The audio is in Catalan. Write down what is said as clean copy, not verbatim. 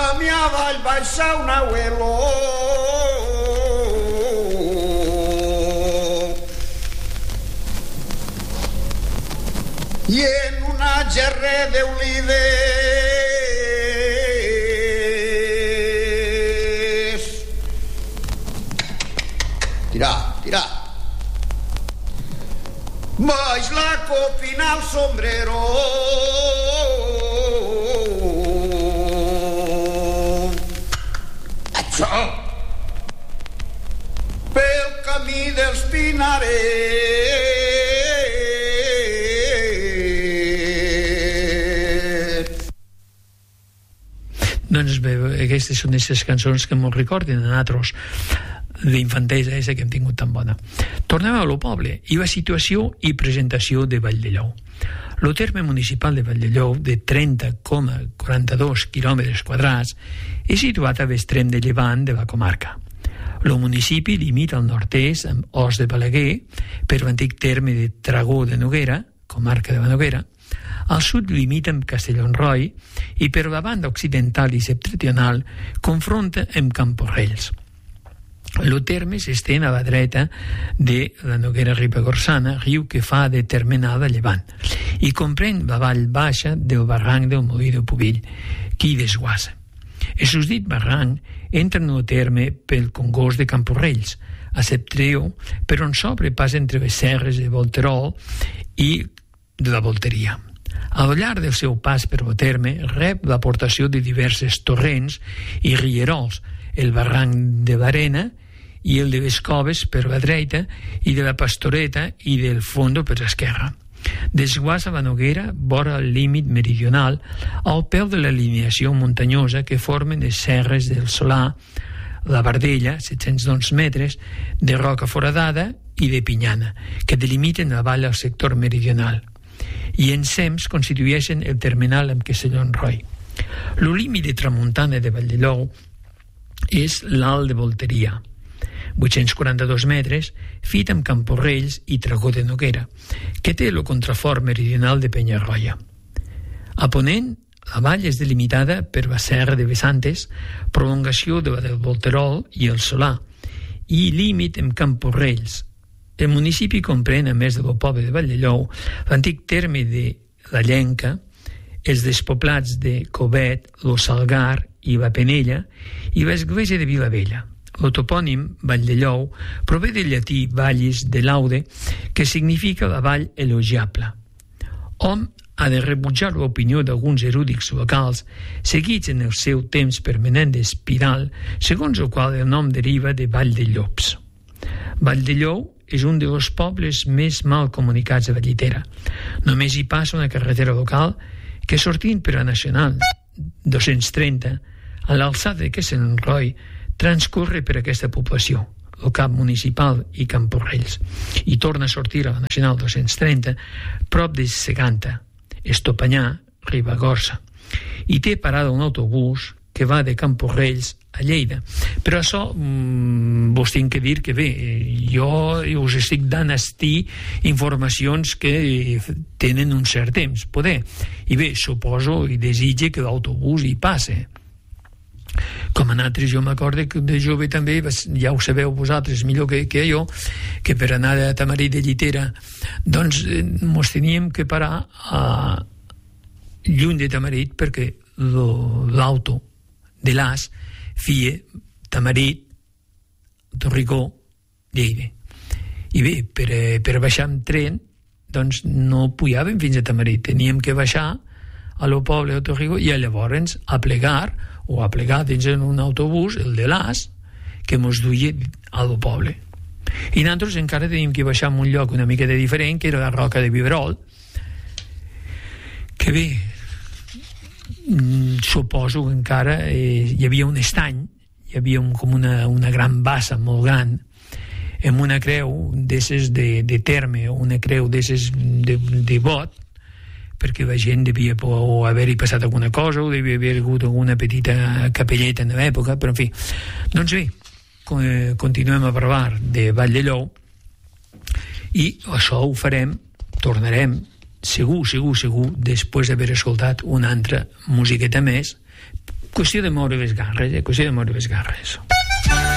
mi avall baixa un abuelo i en una gerre d'olives tira baix la copina al sombrero pel camí dels Pinarets. Doncs bé, aquestes són aquestes cançons que ens recorden a nosaltres d'infantesa aquesta que hem tingut tan bona. Tornem a lo poble i la situació i presentació de Valldellou. El terme municipal de Valldellou, de 30,42 quilòmetres quadrats, és situat a l'extrem de llevant de la comarca. El municipi limita al nord-est amb Os de Balaguer, per l'antic terme de Tragó de Noguera, comarca de la Noguera, al sud limita amb Castellonroi i per la banda occidental i septentrional confronta amb Camporrells. El terme s'estén a la dreta de la Noguera Ribagorçana, riu que fa de termenada llevant, i comprèn la vall baixa del barranc del Molí de Pubill, que hi desguassa. El susdit barranc entra en el terme pel congost de Camporrells, a septentrió, per on s'obre pas entre les serres de Volterol i de la Volteria. Al llarg del seu pas per el terme rep l'aportació de diversos torrents i rierols, el barranc de l'Arena i el de les Coves per la dreta i de la Pastoreta i del Fondo per l'esquerra. Desguassa la Noguera vora el límit meridional al peu de l'alineació muntanyosa que formen les serres del Solà, la Bardella, 711 metres, de Roca Foradada i de Pinyana, que delimiten la vall al sector meridional, i ensems constitueixen el termenal amb Castellonroi. El límit de tramuntana de Valldellou és l'Alt de Volteria, 842 metres, fit amb Camporrells i Tragó de Noguera, que té el contrafort meridional de Penyarroia. A ponent, la vall és delimitada per la Serra de Besantes, prolongació de la del Volterol i el Solà, i límit amb Camporrells. El municipi comprèn, a més del poble de Valldellou, l'antic terme de la Llenca, els despoblats de Covet, lo Salgar i la Penella i l'església de Vilavella. El topònim Valldellou prové del llatí Vallis de Laude, que significa la vall elogiable. Hom ha de rebutjar l'opinió d'alguns erudits locals, seguits en el seu temps permanent d'espiral, segons el qual el nom deriva de Vall de Llops. Valldellou és un dels pobles més mal comunicats de la Llitera. Només hi passa una carretera local que, sortint per la Nacional 230, a l'alçada de Castellonroi, transcorre per aquesta població, el cap municipal i Camporrells, i torna a sortir a la Nacional 230, prop de Seganta, Estopanyà, Ribagorça, i té parada un autobús que va de Camporrells a Lleida. Però això vos tinc que dir que bé, jo us estic dant informacions que tenen un cert temps, poder. I bé, suposo i desitge que l'autobús hi passe. Com a nosaltres, jo m'acordo que de jove també, ja ho sabeu vosaltres millor que jo, que per anar a Tamarit de Llitera doncs mos teníem que parar lluny de Tamarit, perquè l'auto de l'As feia Tamarit, Torricó, Lleida. I bé, per baixar amb tren doncs no pujàvem fins a Tamarit, teníem que baixar a lo poble de Torricó i llavors a plegar dins un autobús, el de l'As, que mos duia a lo poble. I nosaltres encara teníem que baixar en un lloc una mica diferent, que era la Roca de Viverol, que bé, suposo que encara hi havia un estany, hi havia com una gran bassa molt gran, amb una creu d'esses de terme, una creu d'esses de bot, perquè la gent devia haver-hi passat alguna cosa o devia haver hagut alguna petita capelleta en l'època, però en fi. Doncs bé, continuem a parlar de Valldellou i això ho farem, tornarem segur, després d'haver escoltat una altra musiqueta més qüestió de moure les garres, qüestió de moure les garres.